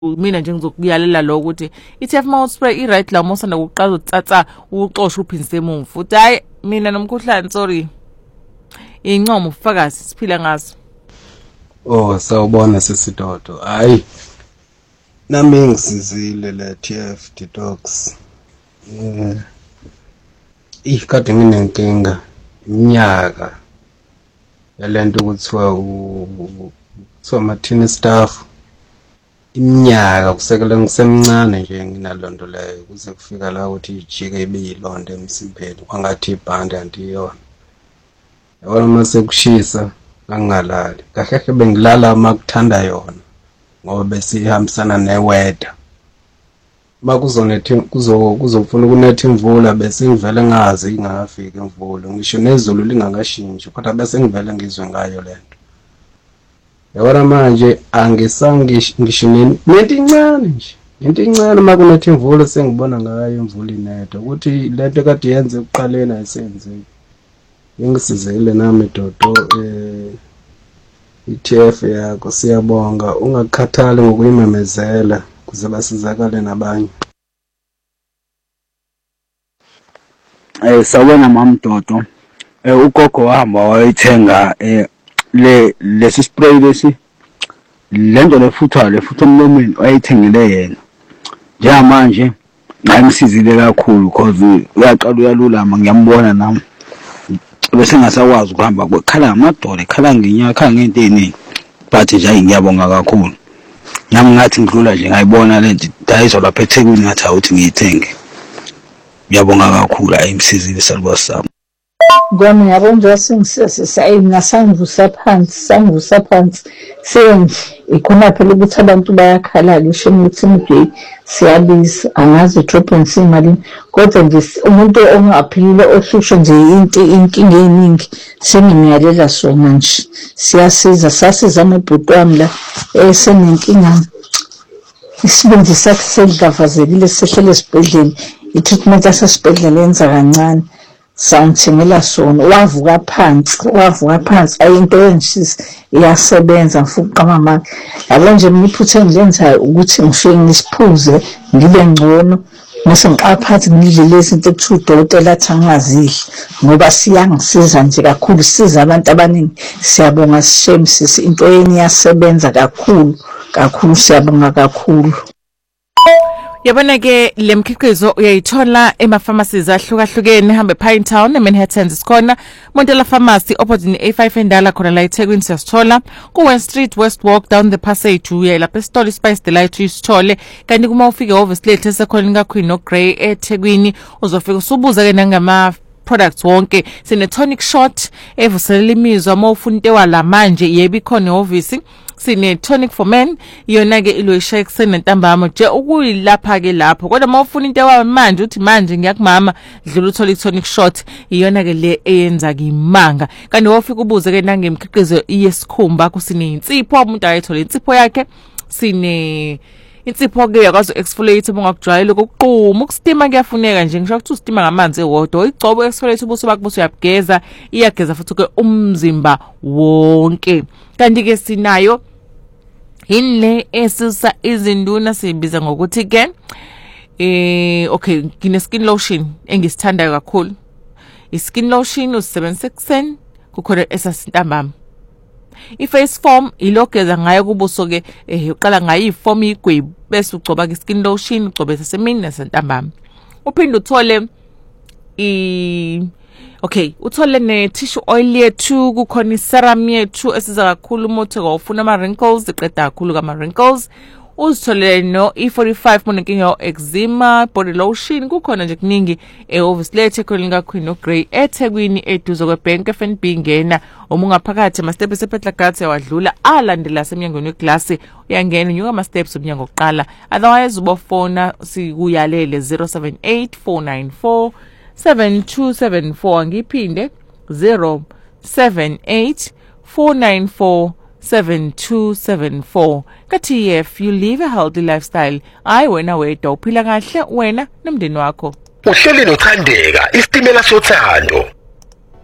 mina nje ngizokuyalela lo ukuthi i-TF mouth spray i-right la mosanda ukuqala utsatsa uxosha uphindise emuva futhi hayi mina nomkhuhlane sorry incomo ufakazi siphila ngazo. Oh sawubona sesidodo hayi nami ngisizile le TF detox ikade nginenkinga iminyaka yalento kuthiwa mathini staff iminyaka kusekela ngisemncane nje nginalonto leyo kuze kufika la ukuthi ijike ibiyilonto emsimbeni kwangathi ibhande antiyona yabona mase kushisa ngangalali kahle bengilala makuthanda yona ngoba besihambisana neweather kuzofuna kunetha imvula bese ngivele ngazi ingakafiki imvula ngisho nezulu lingakashintshi kodwa bese ngivele ngizwe ngayo lento yabona manje angisangisho nento incane nje into incane makunetha imvula sengibona ngayo imvula inetha ukuthi lento kade yenze ekuqaleni ayisenzeki ngisizele nami dodo i-TF yakho siyabonga ungakhathali ngokuyimemezela kuze basizakale nabanye. Sawubona mamdodo. Ugogo wahamba wayithenga lesi spray lesi lento lefutha emlomeni wayithengile yena. Njengamanje ngayimsizile kakhulu because uyaqala uyalulama ngiyambona nami. Bese ngasakwazi ukuhamba kwekhala amadolo ekhala nginyaka khala ngento eziningi but nje ngiyabonga kakhulu nami ngathi ngidlula nje ngayibona lento dayiso lapha eThekwini ngathi awuthi ngiyithenge ngiyabonga kakhulu ayimsizile salwa sami ngoba ngiyabona ngasangivusa phansi senje ikhona phela ukuthi abantu bayakhala ngisho ukuthi imibhe siyabiza angazi drop and imali kodwa nje umuntu ongaphilile ohlushwe nje inkinga eziningi sengimiyalela sona nje sasiza amabhuti wami la esenenkinga isibindi sakhe sedlavazekile sehlele esibhedlela i-treatment yasesibhedlela yenza kancane sangithengela sona wavuka phansi ayinto enshisi iyasebenza mfuqa mama yabo nje imiphuthe engilenzayo ukuthi ngifike ngisiphuze ngibe ngcono mase ngiqaphathi ngidle izinto ekuthiwa udokotela athi angazidli ngoba siyangisiza nje kakhulu siza abantu abaningi siyabonga sishemsisi into yeni yasebenza kakhulu siyabonga kakhulu. Yabona ke lemkhiqizo uyayithola ema-pharmacies ahlukahlukene hambe Pinetown eManhattan sikhona Montella Pharmacy opposite A5 endala khona la eThekwini siyasithola ku West Street West Walk down the passage uya lapha esitolo Spice Delight usithole kanti kuma ufike obviously esekhona kaQueen no Grey eThekwini uzofika usubuza ke nangama products wonke sine tonic shot evuselela imizwa uma ufuna into wala manje yebo ikhona obviously sine tonic for men yona ke iloyisha ekuseni ntambama nje ukuyilapha ke lapho kodwa uma ufuna into ewa manje uthi manje ngiyakumama dlula uthola i-tonic shot iyona ke le eyenza kimanga kanti wofika ubuze ke nangemkhiqizo yesikhumba kusine insipho umuntu ayithola insipho yakhe sine insipho ke yakwazi exfoliate ungakujwayela ukuqhuma ukustima kuyafuneka nje ngisho ukuthi ustima ngamanzi ewodwa igcobo exfoliate ubuso bakho buso uyabugeza iyageza futhi ke umzimba wonke kanti ke sinayo inle esisa izinduna sibiza ngokuthi ke okay ngine skin lotion engisithandayo kakhulu i-skin lotion usebenzisa ekuseni kukhona esasintambama i-face foam ilogeza ngayo kubuso ke uqala ngayo i-foam igwebu bese ugcoba ke skin lotion ugcobe sesemini nasentambama uphinde uthole okay uthole ne tissue oil yethu kukhona i-serum yethu esiza kakhulu umuntu ofuna ama wrinkles iqeda kakhulu kama wrinkles uzitholele no E45 monenkinga eczema body lotion kukhona nje kuningi obviously eThekwini kaQueen no Grey eThekwini eduze kwebank FNB ngena uma ungaphakathi ama steps ePetla Gats yawadlula alandela semnyangweni weglass uyangena unyuka ama steps omnyango oqala otherwise ubofona sikuyalele 0784947274 ngiphinde 0784947274 kaTF you live a healthy lifestyle I wena wedwa uphila kahle wena nomndeni wakho uhleli nothandeka isitimela sothando.